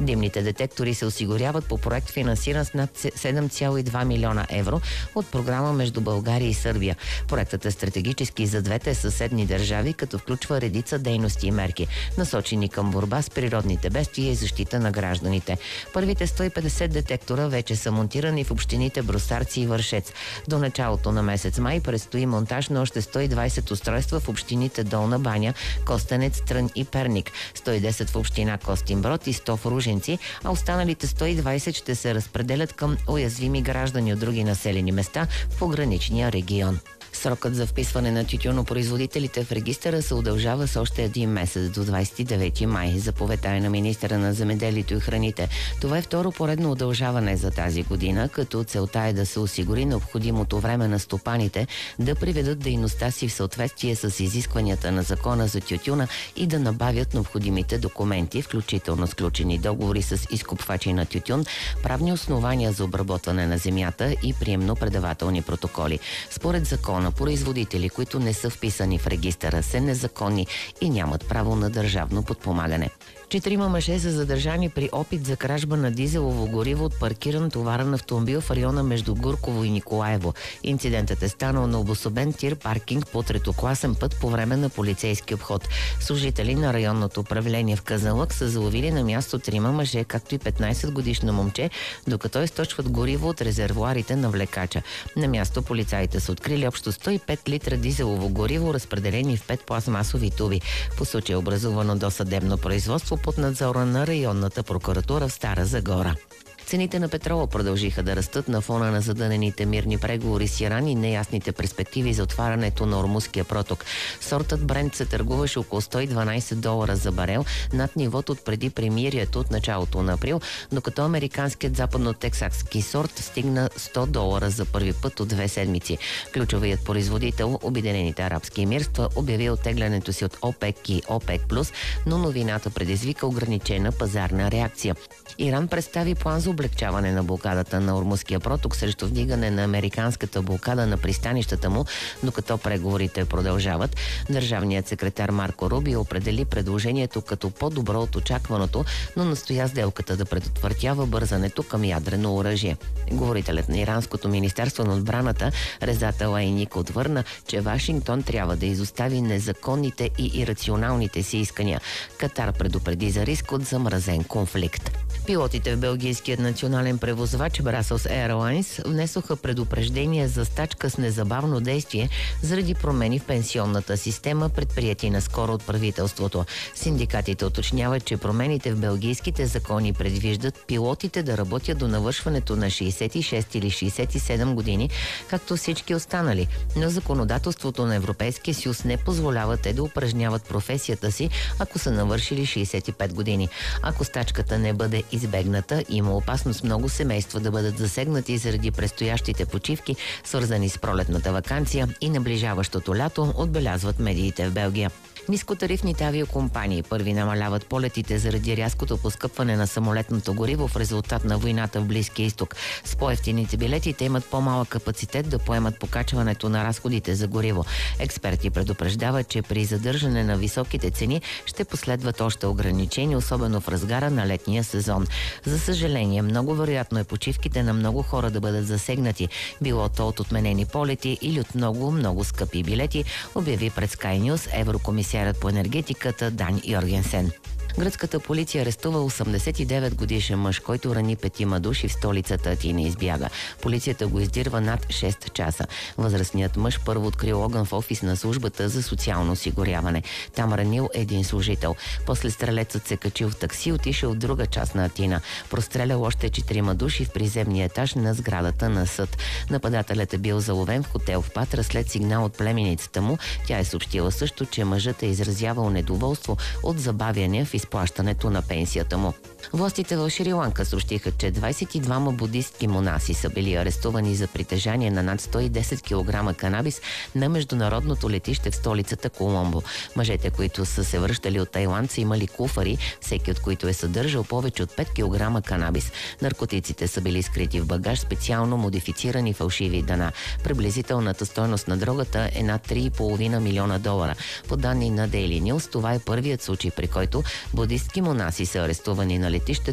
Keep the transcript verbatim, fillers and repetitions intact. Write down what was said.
Димните детектори се осигуряват по проект, финансиран с над седем цяло и два милиона евро от програма между България и Сърбия. Проектът е стратегически за двете съседни държави, като включва редица дейности и мерки, насочени към борба с природните бедствия и защита на гражданите. Първите сто и петдесет детектора вече са монтирани в общините Брусарци и Вършец. До началото на месец май предстои монтаж на още сто и двадесет устройства в общините Долна баня, Костенец, Трън и Перник, сто и десет в община Костинброд и сто в Ружинци, а останалите сто и двадесет ще се разпределят към уязвими граждани от други населени места в пограничния регион. Срокът за вписване на тютюнопроизводителите в регистъра се удължава с още един месец до двадесет и девети май. Заповедта е на министъра на земеделието и храните. Това е второ поредно удължаване за тази година, като целта е да се осигури необходимото време на стопаните да приведат дейността си в съответствие с изискванията на закона за тютюна и да набавят необходимите документи, включително сключени договори с изкупвачи на тютюн, правни основания за обработване на земята и приемно-предавателни протоколи. Според закона, производители, които не са вписани в регистъра, са незаконни и нямат право на държавно подпомагане. Четирима мъже са задържани при опит за кражба на дизелово гориво от паркиран товарен автомобил в района между Гурково и Николаево. Инцидентът е станал на обособен тир паркинг по третокласен път по време на полицейски обход. Служители на районното управление в Казанлък са заловили на място трима мъже, както и петнадесетгодишно момче, докато източват гориво от резервоарите на влекача. На място полицаите са открили общо сто и пет литра дизелово гориво, разпределени в пет пластмасови туби. По случай е образувано досъдебно производство под надзора на районната прокуратура в Стара Загора. Цените на петрола продължиха да растат на фона на задънените мирни преговори с Иран и неясните перспективи за отварянето на Ормузския проток. Сортът Брент се търгуваше около сто и дванадесет долара за барел, над нивото от преди премирието от началото на април, докато американският западно-тексаски сорт стигна сто долара за първи път от две седмици. Ключовият производител, Обединените арабски емирства, обяви оттеглянето си от ОПЕК и ОПЕК+, но новината предизвика ограничена пазарна реакция. Иран представи план за облегчаване на блокадата на Ормузския проток срещу вдигане на американската блокада на пристанищата му, докато преговорите продължават. Държавният секретар Марко Рубио определи предложението като по-добро от очакваното, но настоя сделката да предотвратява бързането към ядрено оръжие. Говорителят на Иранското министерство на отбраната Реза Талайник отвърна, че Вашингтон трябва да изостави незаконните и ирационалните си искания. Катар предупреди за риск от замразен конфликт. Пилотите в белгийският национален превозвач Brussels Airlines внесоха предупреждение за стачка с незабавно действие заради промени в пенсионната система, предприяти наскоро от правителството. Синдикатите уточняват, че промените в белгийските закони предвиждат пилотите да работят до навършването на шейсет и шест или шейсет и седем години, както всички останали, но законодателството на Европейския съюз не позволява те да упражняват професията си, ако са навършили шейсет и пет години. Ако стачката не бъде избегната, има опасност много семейства да бъдат засегнати заради предстоящите почивки, свързани с пролетната ваканция и наближаващото лято, отбелязват медиите в Белгия. Нискотарифните авиокомпании първи намаляват полетите заради рязкото поскъпване на самолетното гориво в резултат на войната в Близкия изток. С по-евтините билети те имат по-малък капацитет да поемат покачването на разходите за гориво. Експерти предупреждават, че при задържане на високите цени ще последват още ограничения, особено в разгара на летния сезон. За съжаление, много вероятно е почивките на много хора да бъдат засегнати, било то от отменени полети или от много-много скъпи билети, обяви пред Sky News еврокомисарът по енергетиката Дан Йоргенсен. Гръцката полиция арестува осемдесет и девет годишен мъж, който рани петима души в столицата Атина и избяга. Полицията го издирва над шест часа. Възрастният мъж първо открил огън в офис на службата за социално осигуряване. Там ранил един служител. После стрелецът се качил в такси и отишъл в друга част на Атина. Прострелял още четирима души в приземния етаж на сградата на съд. Нападателят е бил заловен в хотел в Патра след сигнал от племеницата му. Тя е съобщила също, че мъжът е изразявал недоволство от забавяне в изплащането на пенсията му. Властите в Шри-Ланка съобщиха, че двадесет и двама будистки монаси са били арестувани за притежание на над сто и десет килограма канабис на международното летище в столицата Коломбо. Мъжете, които са се връщали от Тайланд, са имали куфари, всеки от които е съдържал повече от пет килограма канабис. Наркотиците са били скрити в багаж, специално модифицирани фалшиви дана. Приблизителната стойност на дрогата е над три и половина милиона долара. По данни на Daily News, това е първият случай, при който будистки монаси са арестувани на летище